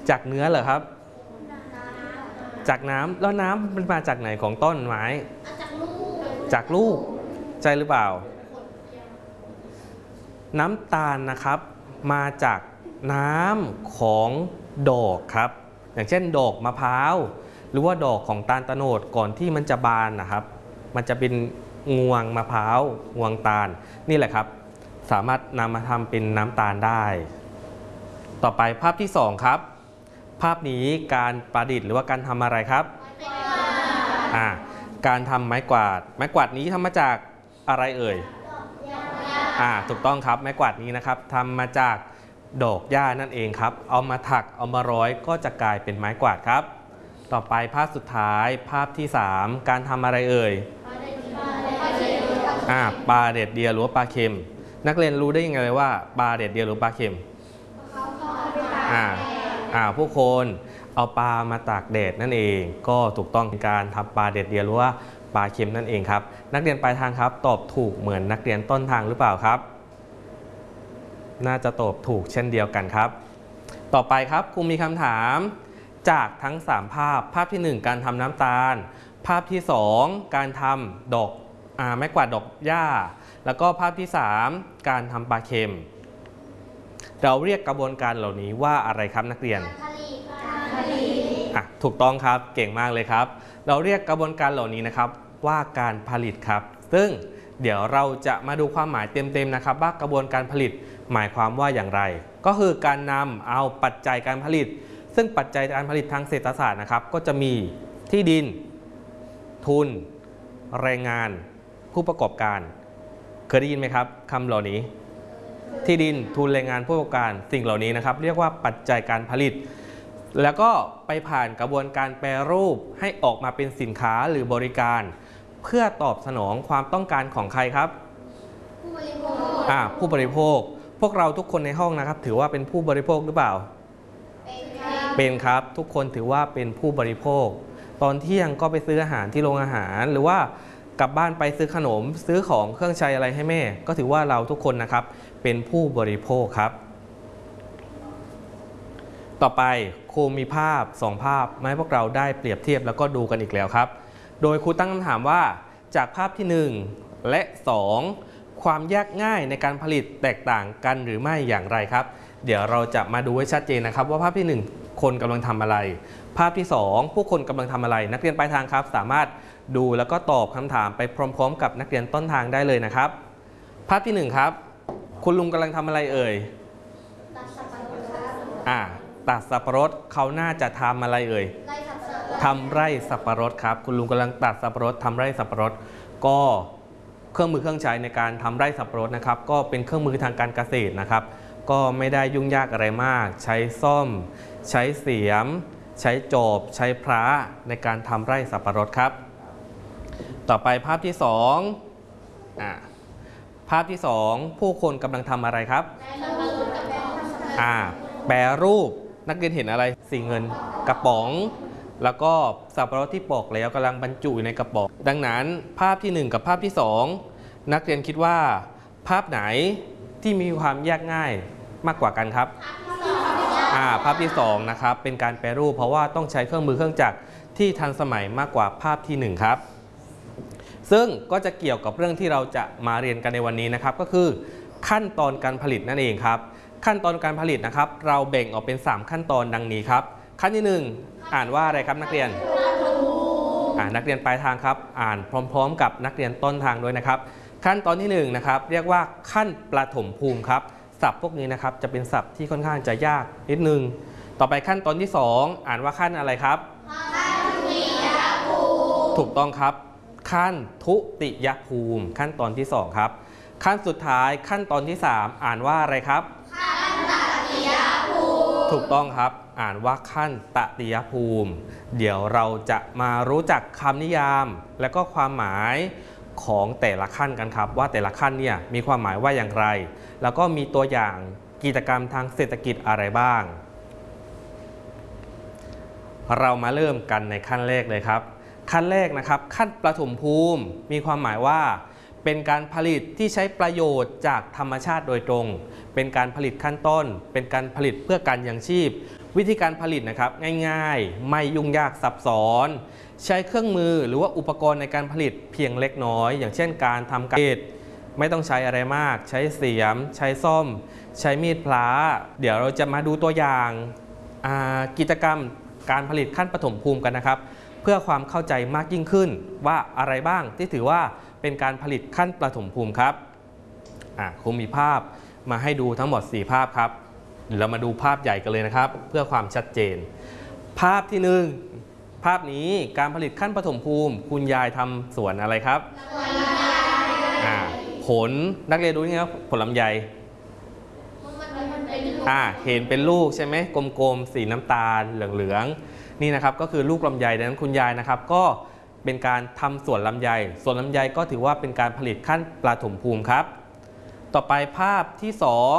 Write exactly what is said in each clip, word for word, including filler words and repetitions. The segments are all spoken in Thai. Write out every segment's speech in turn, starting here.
จากเนื้อเหรอครับจากน้ำแล้วน้ำมันมาจากไหนของต้นไม้จากลูกใช่หรือเปล่าน้ำตาลนะครับมาจากน้ำของดอกครับอย่างเช่นดอกมะพร้าวหรือว่าดอกของตาลตะโนดก่อนที่มันจะบานนะครับมันจะเป็นงวงมะพร้าวงวงตาลนี่แหละครับสามารถนำมาทำเป็นน้ำตาลได้ต่อไปภาพที่สองครับภาพนี้การประดิษฐ์หรือว่าการทำอะไรครับอ่าการทำไม้กวาดไม้กวาดนี้ทำมาจากอะไรเอ่ยอ่าถูกต้องครับไม้กวาดนี้นะครับทำมาจากดอกหญ้านั่นเองครับเอามาถักเอามาร้อยก็จะกลายเป็นไม้กวาดครับต่อไปภาพสุดท้ายภาพที่สามการทำอะไรเอ่ยอ่าปลาเด็ดเดียวหรือว่าปลาเค็มนักเรียนรู้ได้ยังไงเลยว่าปลาเด็ดเดียวหรือปลาเค็มอ่าอ่าผู้คนเอาปลามาตากแดดนั่นเองก็ถูกต้องการทำปลาเด็ดเดียวหรือว่าปลาเค็มนั่นเองครับนักเรียนปลายทางครับตอบถูกเหมือนนักเรียนต้นทางหรือเปล่าครับน่าจะตอบถูกเช่นเดียวกันครับต่อไปครับครูมีคำถามจากทั้งสามภาพภาพที่หนึ่งการทำน้ำตาลภาพที่สองการทำดอกอ่าไม้กวาดดอกหญ้าแล้วก็ภาพที่สามการทำปลาเค็มเราเรียกกระบวนการเหล่านี้ว่าอะไรครับนักเรียนอ่ะถูกต้องครับเก่งมากเลยครับเราเรียกกระบวนการเหล่านี้นะครับว่าการผลิตครับซึ่งเดี๋ยวเราจะมาดูความหมายเต็มๆนะครับว่ากระบวนการผลิตหมายความว่าอย่างไรก็คือการนำเอาปัจจัยการผลิตซึ่งปัจจัยการผลิตทางเศรษฐศาสตร์นะครับก็จะมีที่ดินทุนแรงงานผู้ประกอบการเคยได้ยินไหมครับคำเหล่านี้ที่ดินทุนแรงงานผู้ประกอบการสิ่งเหล่านี้นะครับเรียกว่าปัจจัยการผลิตแล้วก็ไปผ่านกระบวนการแปรรูปให้ออกมาเป็นสินค้าหรือบริการเพื่อตอบสนองความต้องการของใครครับผู้บริโภคอ่าผู้บริโภคพวกเราทุกคนในห้องนะครับถือว่าเป็นผู้บริโภคหรือเปล่าเป็นครับทุกคนถือว่าเป็นผู้บริโภคตอนเที่ยงก็ไปซื้ออาหารที่โรงอาหารหรือว่ากลับบ้านไปซื้อขนมซื้อของเครื่องใช้อะไรให้แม่ก็ถือว่าเราทุกคนนะครับเป็นผู้บริโภคครับต่อไปครูมีภาพสองภาพมาให้พวกเราได้เปรียบเทียบแล้วก็ดูกันอีกแล้วครับโดยครูตั้งคำถามว่าจากภาพที่หนึ่งและสองความยากง่ายในการผลิตแตกต่างกันหรือไม่อย่างไรครับเดี๋ยวเราจะมาดูให้ชัดเจนนะครับว่าภาพที่หนึ่งคนกำลังทำอะไรภาพที่สองผู้คนกำลังทำอะไรนักเรียนปลายทางครับสามารถดูแล้วก็ตอบคำถามไปพร้อมๆกับนักเรียนต้นทางได้เลยนะครับภาพที่หนึ่งครับคุณลุงกำลังทำอะไรเอ่ยตัดสับปะรดอ่าตัดสับปะรดเขาน่าจะทำอะไรเอ่ยทำไร่สับปะรดครับคุณลุงกำลังตัดสับปะรดทำไร่สับปะรดก็เครื่องมือเครื่องใช้ในการทำไร่สับปะรดนะครับก็เป็นเครื่องมือทางการเกษตรนะครับก็ไม่ได้ยุ่งยากอะไรมากใช้ส้อมใช้เสียมใช้จอบใช้พระในการทำไร่สับปะรดครับต่อไปภาพที่สองอ่าภาพที่สองผู้คนกำลังทำอะไรครับอ่าแปรรูปนักเรียนเห็นอะไรสีเงินกระป๋องแล้วก็สับปะรดที่ปอกแล้วกำลังบรรจุอยู่ในกระป๋องดังนั้นภาพที่หนึ่งกับภาพที่สองนักเรียนคิดว่าภาพไหนที่มีความยากง่ายมากกว่ากันครับอ่าภาพที่สองนะครับเป็นการแปรรูปเพราะว่าต้องใช้เครื่องมือเครื่องจักรที่ทันสมัยมากกว่าภาพที่หนึ่งครับซึ่งก็จะเกี่ยวกับเรื่องที่เราจะมาเรียนกันในวันนี้นะครับก็คือขั้นตอนการผลิตนั่นเองครับขั้นตอนการผลิตนะครับเราแบ่งออกเป็นสามขั้นตอนดังนี้ครับขั้นที่หนึ่งอ่านว่าอะไรครับนักเรียนอ่านักเรียนปลายทางครับอ่านพร้อมๆกับนักเรียนต้นทางด้วยนะครับขั้นตอนที่หนึ่งนะครับเรียกว่าขั้นประถมภูมิครับศัพท์พวกนี้นะครับจะเป็นศัพท์ที่ค่อนข้างจะยากนิดนึงต่อไปขั้นตอนที่สองอ่านว่าขั้นอะไรครับขั้นทุติยภูมิถูกต้องครับขั้นทุติยภูมิขั้นตอนที่สองครับขั้นสุดท้ายขั้นตอนที่สามอ่านว่าอะไรครับขั้นตติยภูมิถูกต้องครับอ่านว่าขั้นตติยภูมิเดี๋ยวเราจะมารู้จักคำนิยามและก็ความหมายของแต่ละขั้นกันครับว่าแต่ละขั้นเนี่ยมีความหมายว่าอย่างไรแล้วก็มีตัวอย่างกิจกรรมทางเศรษฐกิจอะไรบ้างเรามาเริ่มกันในขั้นแรกเลยครับขั้นแรกนะครับขั้นประถมภูมิมีความหมายว่าเป็นการผลิตที่ใช้ประโยชน์จากธรรมชาติโดยตรงเป็นการผลิตขั้นต้นเป็นการผลิตเพื่อการยังชีพวิธีการผลิตนะครับง่ายๆไม่ยุ่งยากซับซ้อนใช้เครื่องมือหรือว่าอุปกรณ์ในการผลิตเพียงเล็กน้อยอย่างเช่นการทำการไม่ต้องใช้อะไรมากใช้เสียมใช้ส้อมใช้มีดพลาเดี๋ยวเราจะมาดูตัวอย่างกิจกรรมการผลิตขั้นปฐมภูมิกันนะครับเพื่อความเข้าใจมากยิ่งขึ้นว่าอะไรบ้างที่ถือว่าเป็นการผลิตขั้นปฐมภูมิครับครูมีภาพมาให้ดูทั้งหมดสี่ภาพครับเรามาดูภาพใหญ่กันเลยนะครับเพื่อความชัดเจนภาพที่หนึ่งภาพนี้การผลิตขั้นปฐมภูมิคุณยายทำสวนอะไรครับผลนักเรียนดูนี่ครับผลลำไยอ่าเห็นเป็นลูกใช่ไหมกลมๆสีน้ำตาลเหลืองๆนี่นะครับก็คือลูกลำไยดังนั้นคุณยายนะครับก็เป็นการทำสวนลำไยสวนลำไยก็ถือว่าเป็นการผลิตขั้นปฐมภูมิครับต่อไปภาพที่สอง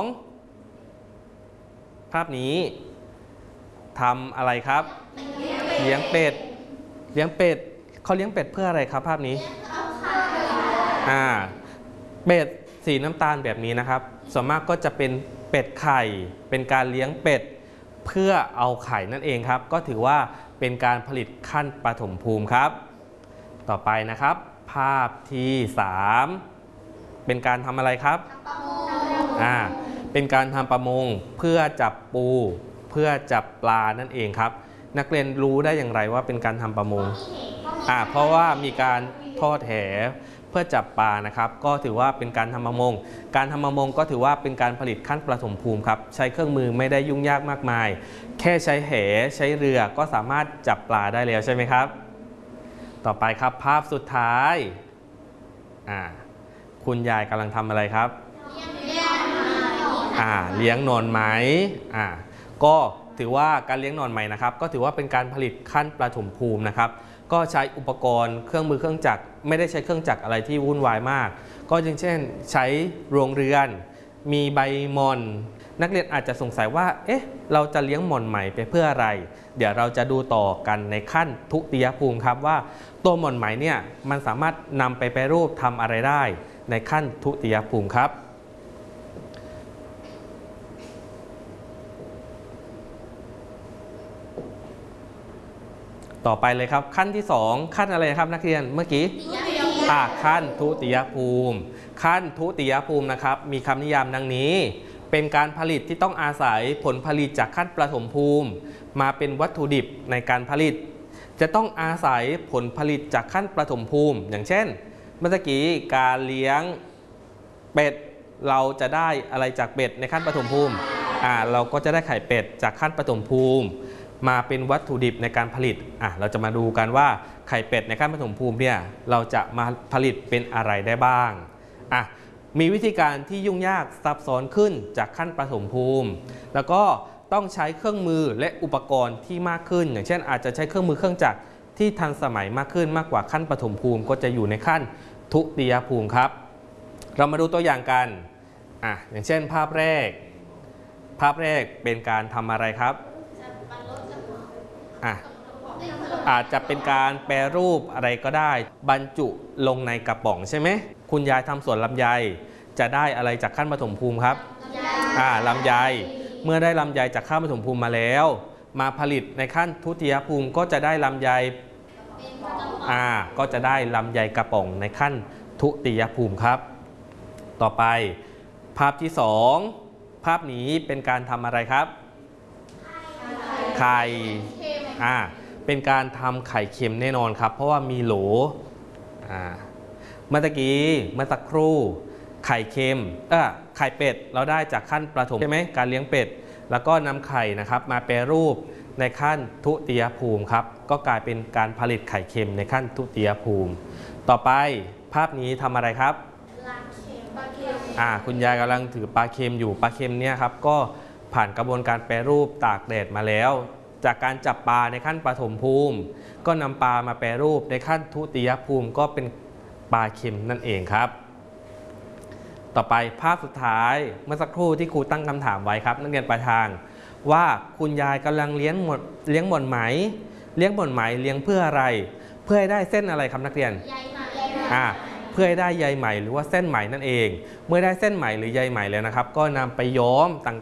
ภาพนี้ทำอะไรครับเลี้ยงเป็ดเลี้ยงเป็ดเขาเลี้ยงเป็ดเพื่ออะไรครับภาพนี้อ่าเป็ดสีน้ำตาลแบบนี้นะครับส่วนมากก็จะเป็นเป็ดไข่เป็นการเลี้ยงเป็ดเพื่อเอาไข่นั่นเองครับก็ถือว่าเป็นการผลิตขั้นปฐมภูมิครับต่อไปนะครับภาพที่สามเป็นการทำอะไรครับอ่าเป็นการทำประมงเพื่อจับปูเพื่อจับปลานั่นเองครับนักเรียนรู้ได้อย่างไรว่าเป็นการทำประมงอ่าเพราะว่ามีการทอดแหเพื่อจับปลานะครับก็ถือว่าเป็นการทำประมงการทำประมงก็ถือว่าเป็นการผลิตขั้นปฐมภูมิครับใช้เครื่องมือไม่ได้ยุ่งยากมากมายแค่ใช้แหใช้เรือก็สามารถจับปลาได้แล้วใช่ไหมครับต่อไปครับภาพสุดท้ายอ่าคุณยายกำลังทำอะไรครับอ่าเลี้ยงหนอนไหมอ่าก็ถือว่าการเลี้ยงหนอนไหมนะครับก็ถือว่าเป็นการผลิตขั้นปฐมภูมินะครับก็ใช้อุปกรณ์เครื่องมือเครื่องจักรไม่ได้ใช้เครื่องจักรอะไรที่วุ่นวายมากก็อย่างเช่นใช้โรงเรือนมีใบหม่อนนักเรียนอาจจะสงสัยว่าเอ๊ะเราจะเลี้ยงหม่อนไหมไปเพื่ออะไรเดี๋ยวเราจะดูต่อกันในขั้นทุติยภูมิครับว่าตัวหม่อนไหมเนี่ยมันสามารถนำไปแปรรูปทำอะไรได้ในขั้นทุติยภูมิครับต่อไปเลยครับขั้นที่สองขั้นอะไรครับนักเรียนเมื่อกี้อ่าขั้นทุติยภูมิขั้นทุติยภูมินะครับมีคำนิยามดังนี้เป็นการผลิตที่ต้องอาศัยผลผลิตจากขั้นปฐมภูมิมาเป็นวัตถุดิบในการผลิตจะต้องอาศัยผลผลิตจากขั้นปฐมภูมิอย่างเช่นเมื่อกี้การเลี้ยงเป็ดเราจะได้อะไรจากเป็ดในขั้นปฐมภูมิอ่าเราก็จะได้ไข่เป็ดจากขั้นปฐมภูมิมาเป็นวัตถุดิบในการผลิตอ่ะเราจะมาดูกันว่าไข่เป็ดในขั้นปฐมภูมิเนี่ยเราจะมาผลิตเป็นอะไรได้บ้างอ่ะมีวิธีการที่ยุ่งยากซับซ้อนขึ้นจากขั้นปฐมภูมิแล้วก็ต้องใช้เครื่องมือและอุปกรณ์ที่มากขึ้นอย่างเช่นอาจจะใช้เครื่องมือเครื่องจักรที่ทันสมัยมากขึ้นมากกว่าขั้นปฐมภูมิก็จะอยู่ในขั้นทุติยภูมิครับเรามาดูตัวอย่างกันอ่ะอย่างเช่นภาพแรกภาพแรกเป็นการทำอะไรครับอ่ะอาจจะเป็นการแปรรูปอะไรก็ได้บรรจุลงในกระป๋องใช่ไหมคุณยายทำสวนลำไยจะได้อะไรจากขั้นปฐมภูมิครับอ่าลำไยเมื่อได้ลำไยจากขั้นปฐมภูมิมาแล้วมาผลิตในขั้นทุติยภูมิก็จะได้ลำไยอ่าก็จะได้ลำไยกระป๋องในขั้นทุติยภูมิครับต่อไปภาพที่สองภาพนี้เป็นการทำอะไรครับไข่อ่าเป็นการทำไข่เค็มแน่นอนครับเพราะว่ามีโหลอ่าเมื่อกี้เมื่อสักครู่ไข่เค็มเออไข่เป็ดเราได้จากขั้นประถมใช่ไหมการเลี้ยงเป็ดแล้วก็นำไข่นะครับมาแปรรูปในขั้นทุติยภูมิครับก็กลายเป็นการผลิตไข่เค็มในขั้นทุติยภูมิต่อไปภาพนี้ทำอะไรครับอ่าคุณยายกำลังถือปลาเค็มอยู่ปลาเค็มเนี่ยครับก็ผ่านกระบวนการแปรรูปตากแดดมาแล้วจากการจับปลาในขั้นปฐมภูมิก็นำปลามาแปรรูปในขั้นทุติยภูมิก็เป็นปลาเค็มนั่นเองครับต่อไปภาพสุดท้ายเมื่อสักครู่ที่ครูตั้งคำถามไว้ครับนักเรียนปลายทางว่าคุณยายกำลังเลี้ยงหมดเลี้ยงหม่อนไหมเลี้ยงหม่อนไหมเลี้ยงเพื่ออะไรเพื่อให้ได้เส้นอะไรครับนักเรียนอ่าเพื่อให้ได้ใยไหมหรือว่าเส้นไหมนั่นเองเมื่อได้เส้นไหมหรือใยไหมแล้วนะครับก็นำไปย้อมต่าง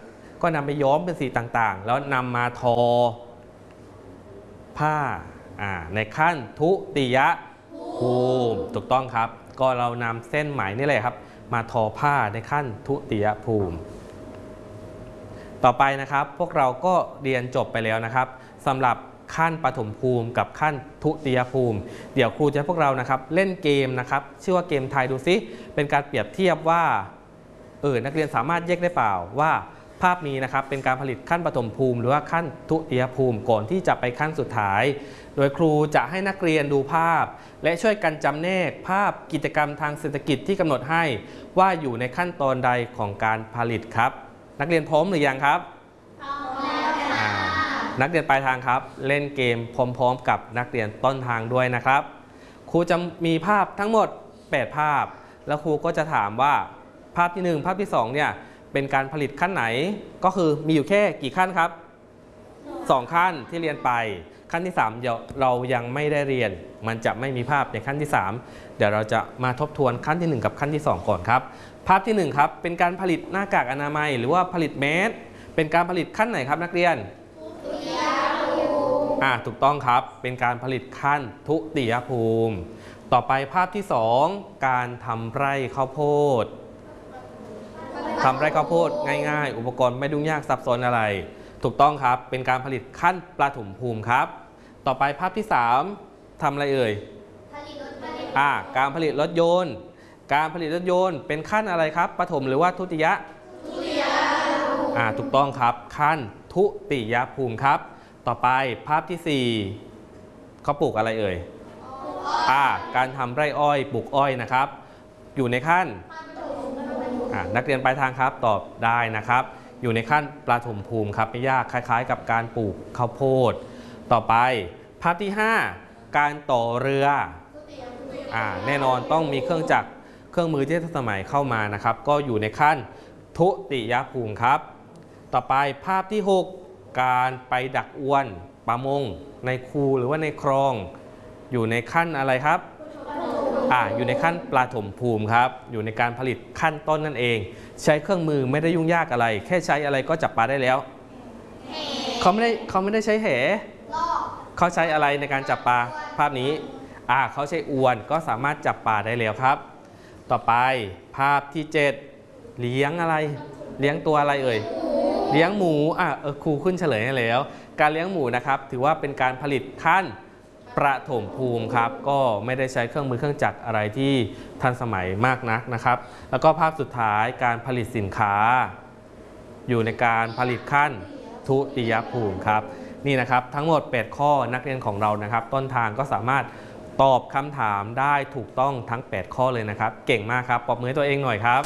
ก็นำไปย้อมเป็นสีต่างๆแล้วนำมาทอผ้าในขั้นทุติยภูมิถูกต้องครับก็เรานำเส้นไหมนี่เลยครับมาทอผ้าในขั้นทุติยภูมิต่อไปนะครับพวกเราก็เรียนจบไปแล้วนะครับสำหรับขั้นปฐมภูมิกับขั้นทุติยภูมิเดี๋ยวครูจะให้พวกเรานะครับเล่นเกมนะครับชื่อว่าเกมทายดูซิเป็นการเปรียบเทียบว่าเออนักเรียนสามารถแยกได้เปล่าว่าภาพนี้นะครับเป็นการผลิตขั้นปฐมภูมิหรือว่าขั้นทุติยภูมิก่อนที่จะไปขั้นสุดท้ายโดยครูจะให้นักเรียนดูภาพและช่วยกันจำแนกภาพกิจกรรมทางเศรษฐกิจที่กำหนดให้ว่าอยู่ในขั้นตอนใดของการผลิตครับนักเรียนพร้อมหรือยังครับพร้อมแล้วค่ะนักเรียนปลายทางครับเล่นเกมพร้อมๆกับนักเรียนต้นทางด้วยนะครับครูจะมีภาพทั้งหมดแปดภาพแล้วครูก็จะถามว่าภาพที่หนึ่งภาพที่สองเนี่ยเป็นการผลิตขั้นไหนก็คือมีอยู่แค่กี่ขั้นครับสองขั้นที่เรียนไปขั้นที่สามเรายังไม่ได้เรียนมันจะไม่มีภาพในขั้นที่สามเดี๋ยวเราจะมาทบทวนขั้นที่หนึ่งกับขั้นที่สองก่อนครับภาพที่หนึ่งครับเป็นการผลิตหน้ากากอนามัยหรือว่าผลิตแมสเป็นการผลิตขั้นไหนครับนักเรียนทุติยภูมิอ่าถูกต้องครับเป็นการผลิตขั้นทุติยภูมิต่อไปภาพที่สองการทำไร่ข้าวโพดทำไร่ข้าวโพดง่ายๆอุปกรณ์ไม่ยุ่งยากซับซ้อนอะไรถูกต้องครับเป็นการผลิตขั้นปฐมภูมิครับต่อไปภาพที่สามทำอะไรเอ่ยอ่าการผลิตรถยนต์การผลิตรถยนต์เป็นขั้นอะไรครับปฐมหรือว่าทุติยะทุติยภูมิอ่าถูกต้องครับขั้นทุติยภูมิครับต่อไปภาพที่สี่เขาปลูกอะไรเอ่ยอ่าการทำไร่อ้อยปลูกอ้อยนะครับอยู่ในขั้นนักเรียนปลายทางครับตอบได้นะครับอยู่ในขั้นปฐมภูมิครับไม่ยากคล้ายๆกับการปลูกข้าวโพดต่อไปภาพที่ห้าการต่อเรืออ่าแน่นอนต้องมีเครื่องจักรเครื่องมือที่ทันสมัยเข้ามานะครับก็อยู่ในขั้นทุติยภูมิครับต่อไปภาพที่หกการไปดักอวนประมงในคูหรือว่าในคลองอยู่ในขั้นอะไรครับอ่าอยู่ในขั้นปฐมภูมิครับอยู่ในการผลิตขั้นต้นนั่นเองใช้เครื่องมือไม่ได้ยุ่งยากอะไรแค่ใช้อะไรก็จับปลาได้แล้วเขาไม่ได้เขาไม่ได้ใช้แหเขาใช้อะไรในการจับปลาภาพนี้อ่าเขาใช้อวนก็สามารถจับปลาได้แล้วครับต่อไปภาพที่เจ็ดเลี้ยงอะไรเลี้ยงตัวอะไรเอ่ยเลี้ยงหมูอ่ะเออครูขึ้นเฉลยให้แล้วการเลี้ยงหมูนะครับถือว่าเป็นการผลิตขั้นประถมภูมิครับก็ไม่ได้ใช้เครื่องมือเครื่องจักรอะไรที่ทันสมัยมากนักนะครับแล้วก็ภาพสุดท้ายการผลิตสินค้าอยู่ในการผลิตขั้นทุติยภูมิครับนี่นะครับทั้งหมดแปดข้อนักเรียนของเรานะครับต้นทางก็สามารถตอบคำถามได้ถูกต้องทั้งแปดข้อเลยนะครับเก่งมากครับปรบมือให้ตัวเองหน่อยครับ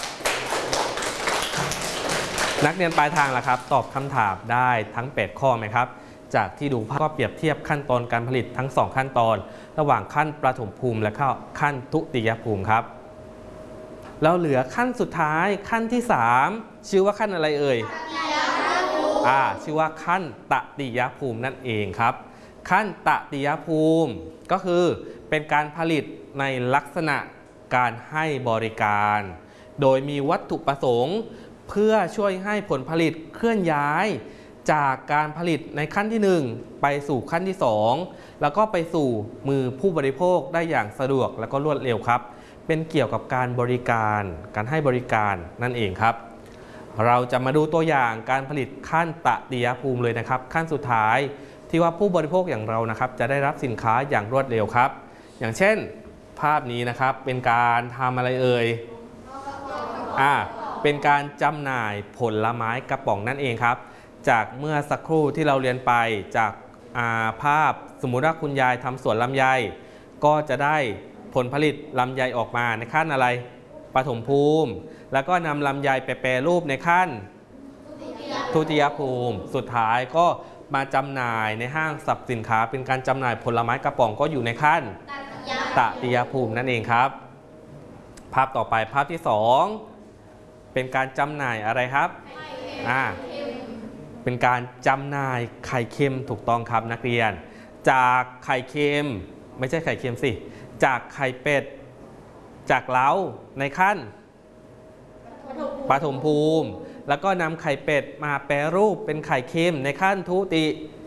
นักเรียนปลายทางล่ะครับตอบคำถามได้ทั้งแปดข้อไหมครับจากที่ดูภาพก็เปรียบเทียบขั้นตอนการผลิตทั้งสองขั้นตอนระหว่างขั้นประถมภูมิและขั้นทุติยภูมิครับแล้วเหลือขั้นสุดท้ายขั้นที่สามชื่อว่าขั้นอะไรเอ่ยอ่าชื่อว่าขั้นตติยภูมินั่นเองครับขั้นตติยภูมิก็คือเป็นการผลิตในลักษณะการให้บริการโดยมีวัตถุประสงค์เพื่อช่วยให้ผลผลิตเคลื่อนย้ายจากการผลิตในขั้นที่หนึ่งไปสู่ขั้นที่สองแล้วก็ไปสู่มือผู้บริโภคได้อย่างสะดวกและก็รวดเร็วครับเป็นเกี่ยวกับการบริการการให้บริการนั่นเองครับเราจะมาดูตัวอย่างการผลิตขั้นตติยภูมิเลยนะครับขั้นสุดท้ายที่ว่าผู้บริโภคอย่างเรานะครับจะได้รับสินค้าอย่างรวดเร็วครับอย่างเช่นภาพนี้นะครับเป็นการทำอะไรเอ่ยอ่าเป็นการจำหน่ายผลไม้กระป๋องนั่นเองครับจากเมื่อสักครู่ที่เราเรียนไปจากภาพสมมุติว่าคุณยายทำสวนลำไยก็จะได้ผลผลิตลำไยออกมาในขั้นอะไรปฐมภูมิแล้วก็นำลำไยไปแปรรูปในขั้นทุติยภูมิสุดท้ายก็มาจำหน่ายในห้างสรรพสินค้าเป็นการจำหน่ายผลไม้กระป๋องก็อยู่ในขั้นตติยภูมินั่นเองครับภาพต่อไปภาพที่สองเป็นการจำหน่ายอะไรครับอ่าเป็นการจำหน่ายไข่เค็มถูกต้องครับนักเรียนจากไข่เค็มไม่ใช่ไข่เค็มสิจากไข่เป็ดจากเล้าในขั้นปฐมภูมิแล้วก็นำไข่เป็ดมาแปรรูปเป็นไข่เค็มในขั้นทุติ